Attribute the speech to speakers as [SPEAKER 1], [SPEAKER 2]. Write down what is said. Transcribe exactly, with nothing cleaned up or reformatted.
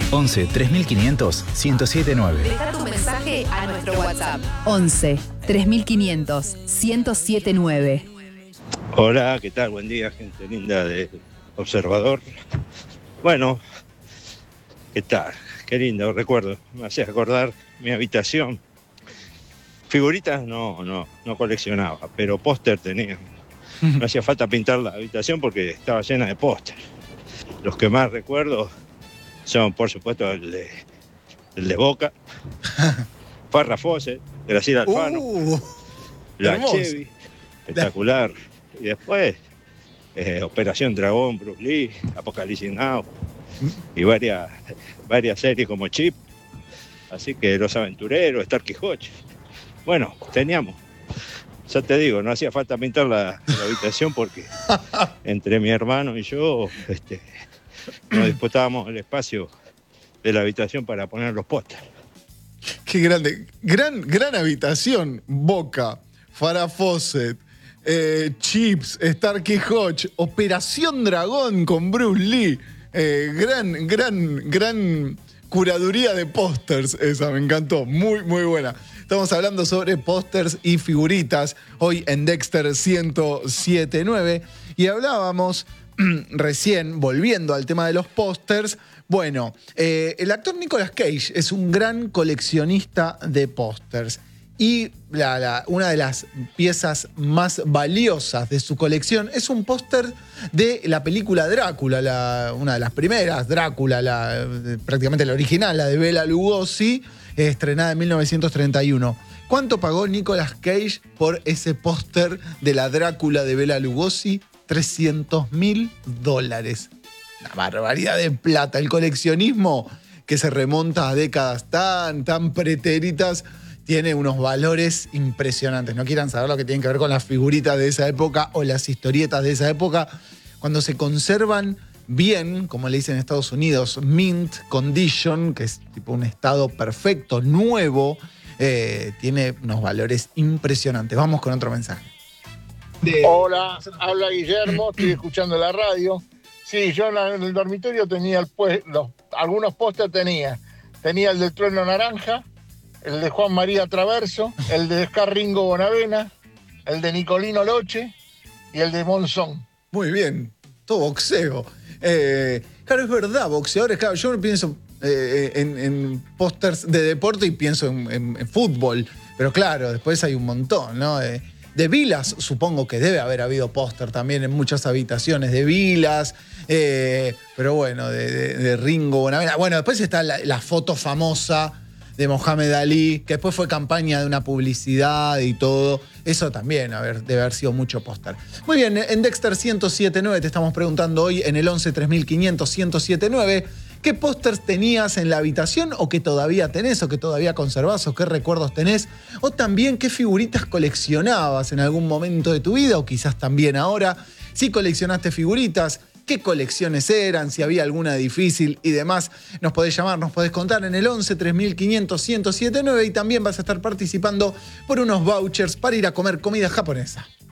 [SPEAKER 1] once tres mil quinientos, ciento siete nueve.
[SPEAKER 2] Deja tu mensaje a nuestro WhatsApp.
[SPEAKER 3] once tres mil quinientos, ciento siete nueve.
[SPEAKER 4] Hola, ¿qué tal? Buen día, gente linda de Observador. Bueno, ¿qué tal? Qué lindo recuerdo. Me hacía acordar mi habitación. Figuritas no, no, no coleccionaba, pero póster tenía. No hacía falta pintar la habitación porque estaba llena de póster. Los que más recuerdo son, por supuesto, el de, el de Boca, Farrah Fawcett, Graciela Alfano,
[SPEAKER 5] Uh,
[SPEAKER 4] la
[SPEAKER 5] hermoso.
[SPEAKER 4] Chevy, espectacular. Y después, eh, Operación Dragón, Bruce Lee, Apocalipsis Now, y varias, varias series como Chip. Así que Los Aventureros, Starkey Hodge. Bueno, teníamos. Ya te digo, no hacía falta pintar la, la habitación porque entre mi hermano y yo este, nos disputábamos el espacio de la habitación para poner los pósteres.
[SPEAKER 5] Qué grande. Gran, gran habitación. Boca, Farrah Fawcett, eh, Chips, Starkey Hodge, Operación Dragón con Bruce Lee. Eh, gran, gran, gran curaduría de pósters esa, me encantó. Muy, muy buena. Estamos hablando sobre pósters y figuritas hoy en Dexter ciento siete punto nueve y hablábamos recién, volviendo al tema de los pósters. Bueno, eh, el actor Nicolas Cage es un gran coleccionista de pósters y la, la, una de las piezas más valiosas de su colección es un póster de la película Drácula, la, una de las primeras, Drácula, la, prácticamente la original, la de Bela Lugosi, estrenada en mil novecientos treinta y uno. ¿Cuánto pagó Nicolas Cage por ese póster de la Drácula de Bela Lugosi? trescientos mil dólares. Una barbaridad de plata. El coleccionismo que se remonta a décadas tan, tan pretéritas tiene unos valores impresionantes. No quieran saber lo que tiene que ver con las figuritas de esa época o las historietas de esa época. Cuando se conservan bien, como le dicen en Estados Unidos, mint condition, que es tipo un estado perfecto, nuevo, eh, tiene unos valores impresionantes. Vamos con otro mensaje.
[SPEAKER 6] De... Hola, habla Guillermo, estoy escuchando la radio. Sí, yo en, la, en el dormitorio tenía el, pues, los, algunos pósters tenía. Tenía el del Trueno Naranja, el de Juan María Traverso, el de Oscar Ringo Bonavena, el de Nicolino Loche y el de Monzón.
[SPEAKER 5] Muy bien, todo boxeo. Eh, claro, es verdad, boxeadores, claro, yo pienso eh, en, en pósters de deporte y pienso en, en, en fútbol, pero claro, después hay un montón, ¿no? Eh, de Vilas, supongo que debe haber habido póster también en muchas habitaciones de Vilas, eh, pero bueno, de, de, de Ringo Bonavena. Bueno, después está la, la foto famosa de Mohamed Ali, que después fue campaña de una publicidad y todo. Eso también a ver, debe haber sido mucho póster. Muy bien, en Dexter ciento siete punto nueve te estamos preguntando hoy en el once tres mil quinientos, ciento siete punto nueve ¿qué pósters tenías en la habitación o que todavía tenés o que todavía conservás o qué recuerdos tenés? O también qué figuritas coleccionabas en algún momento de tu vida o quizás también ahora. Si coleccionaste figuritas, qué colecciones eran, si había alguna difícil y demás. Nos podés llamar, nos podés contar en el once tres mil quinientos, ciento siete punto nueve y también vas a estar participando por unos vouchers para ir a comer comida japonesa.